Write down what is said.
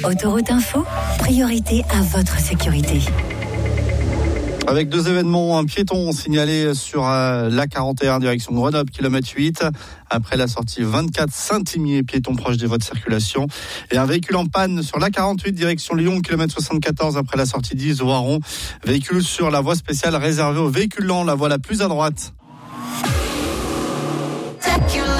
Autoroute Info, priorité à votre sécurité. Avec 2 événements, un piéton signalé sur l'A41 direction Grenoble, kilomètre 8, après la sortie 24 Saint-Imier, piéton proche des voies de circulation. Et un véhicule en panne sur l'A48 direction Lyon, kilomètre 74, après la sortie 10 Voiron. Véhicule sur la voie spéciale réservée aux véhicules lents, la voie la plus à droite.